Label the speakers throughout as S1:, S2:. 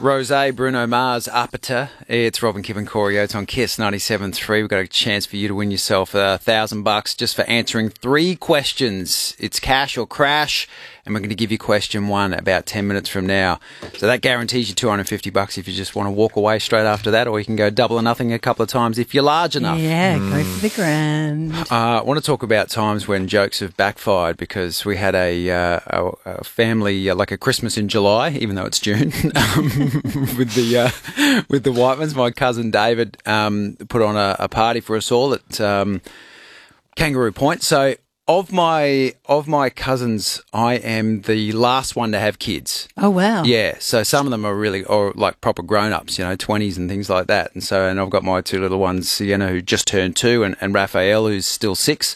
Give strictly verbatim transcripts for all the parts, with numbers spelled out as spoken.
S1: Rosé, Bruno Mars, Apata. It's Robin, Kip and Corey Oates on Kiss ninety-seven point three. We've got a chance for you to win yourself a thousand bucks just for answering three questions. It's cash or crash, and we're going to give you question one about ten minutes from now. So that guarantees you two hundred fifty bucks if you just want to walk away straight after that, or you can go double or nothing a couple of times if you're large enough.
S2: Yeah, mm. go for the grand.
S1: Uh, I want to talk about times when jokes have backfired, because we had a, uh, a, a family, uh, like a Christmas in July, even though it's June, um, with the uh, with the Whitemans. My cousin David um, put on a, a party for us all at um, Kangaroo Point. So of my of my cousins, I am the last one to have kids.
S2: Oh wow!
S1: Yeah, so some of them are really or like proper grown ups, you know, twenties and things like that. And so, and I've got my two little ones, Sienna, who just turned two, and, and Raphael, who's still six.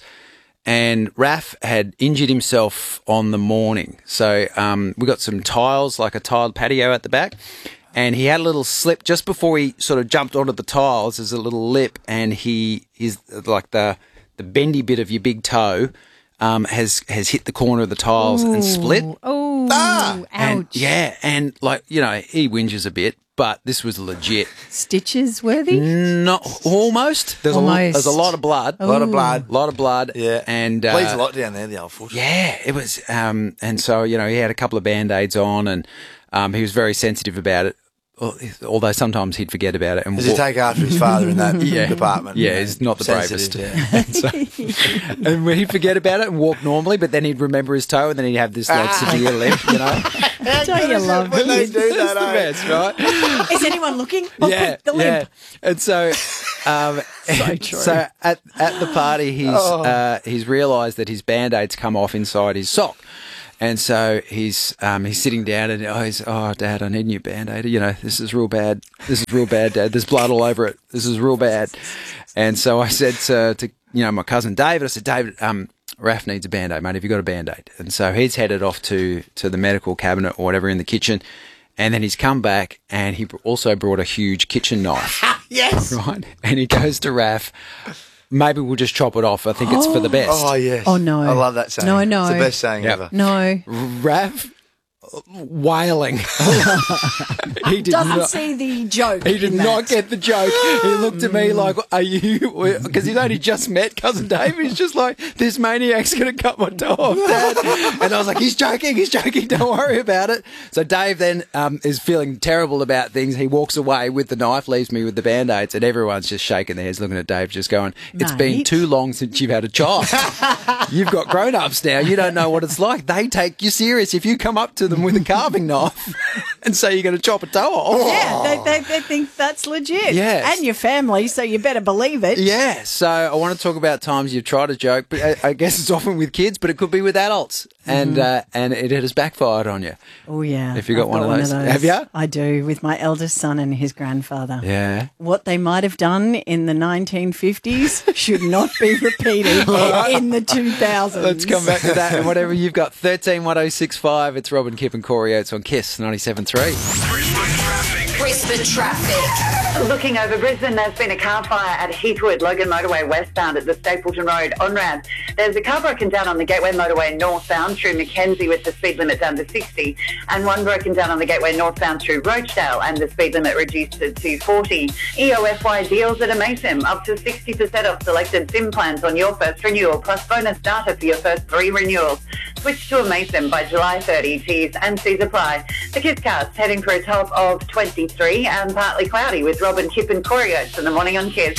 S1: And Raph had injured himself on the morning. So um, we got some tiles, like a tiled patio at the back. And he had a little slip just before he sort of jumped onto the tiles. There's a little lip, and he is like the the bendy bit of your big toe um, has has hit the corner of the tiles
S2: Ooh.
S1: and split.
S2: Oh,
S1: ah!
S2: ouch!
S1: And, yeah, and like you know, he whinges a bit, but this was legit.
S2: Stitches worthy?
S1: Not almost. There's
S2: almost.
S1: a lot, there's a lot of blood.
S3: A lot of blood.
S1: A lot of blood.
S3: Yeah.
S1: And uh,
S3: bleeds a lot down there, the old foot.
S1: Yeah, it was. Um, and so you know, he had a couple of band-aids on, and um, he was very sensitive about it. Although sometimes he'd forget about it. And
S3: Does he take after his father in that
S1: yeah.
S3: department?
S1: Yeah, he's not the
S3: Sensitive,
S1: bravest.
S3: Yeah.
S1: and, so, and when he'd forget about it and walk normally, but then he'd remember his toe, and then he'd have this like
S3: Ah.
S1: severe limp, you know.
S2: Don't you love
S3: when they
S2: it?
S3: do that,
S1: That's the
S3: eh?
S1: best, right?
S2: Is anyone looking? Oh,
S1: yeah,
S2: quick, the limp.
S1: yeah. And so, um,
S2: So true.
S1: so at at the party, he's
S3: Oh.
S1: uh, he's realised that his band-aids come off inside his sock. And so he's um, he's sitting down and oh, he's, oh, Dad, I need a new Band-Aid. You know, this is real bad. This is real bad, Dad. There's blood all over it. This is real bad. And so I said to, to you know, my cousin David, I said, David, um, Raph needs a Band-Aid, mate. Have you got a Band-Aid? And so he's headed off to, to the medical cabinet or whatever in the kitchen. And then he's come back, and he also brought a huge kitchen knife.
S3: Yes.
S1: Right? And he goes to Raph, maybe we'll just chop it off. I think it's for the best.
S3: Oh, yes.
S2: Oh, no.
S3: I love that saying.
S2: No, no.
S3: It's the best saying
S1: Yep.
S3: ever.
S2: No.
S1: Raph, wailing. he did
S2: Doesn't
S1: not,
S2: see the joke.
S1: He did
S2: in
S1: not
S2: that.
S1: get the joke. He looked at me like, are you... Because he's only just met Cousin Dave. He's just like, this maniac's going to cut my toe off, Dad. And I was like, he's joking, he's joking, don't worry about it. So Dave then um, is feeling terrible about things. He walks away with the knife, leaves me with the Band-Aids, and everyone's just shaking their heads looking at Dave, just going, it's
S2: Mate.
S1: been too long since you've had a child. You've got grown-ups now. You don't know what it's like. They take you serious. If you come up to them with a carving knife and say you're going to chop a toe off.
S2: Yeah, they, they, they think that's legit.
S1: Yes.
S2: And your family, so you better believe it.
S1: Yeah, so I want to talk about times you've tried a joke, but I, I guess it's often with kids, but it could be with adults, and uh, and it has backfired on you.
S2: Oh, yeah.
S1: If you got
S2: I've
S1: one of those. Have you?
S2: I do, with my eldest son and his grandfather.
S1: Yeah.
S2: What they might have done in the nineteen fifties should not be repeated in the two thousands.
S1: Let's come back to that and whatever you've got. thirteen one oh six five. It's Robin, Kip and Corey Oates on Kiss ninety-seven point three.
S4: Brisbane traffic.
S5: Brisbane traffic.
S6: Looking over Brisbane, there's been a car fire at Heathwood, Logan Motorway westbound at the Stapleton Road on-ramp. There's a car broken down on the Gateway Motorway northbound through Mackenzie with the speed limit down to sixty, and one broken down on the Gateway northbound through Rochdale and the speed limit reduced to forty. E O F Y deals at Amasim, up to sixty percent off selected SIM plans on your first renewal, plus bonus data for your first three renewals. Switch to Amasim by July thirtieth. T's and C's apply. The KissCast heading for a top of twenty-three and partly cloudy with Robin, Kip and Corey Oates in the morning on Kiss.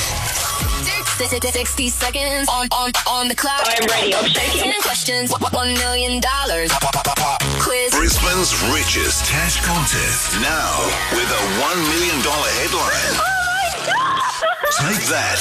S5: sixty seconds on, on, on the clock.
S6: I'm ready, I'm shaking.
S5: ten questions, one million dollars. Quiz.
S4: Brisbane's richest cash contest. Now with a one million dollars headline.
S5: Oh my God!
S4: Take that.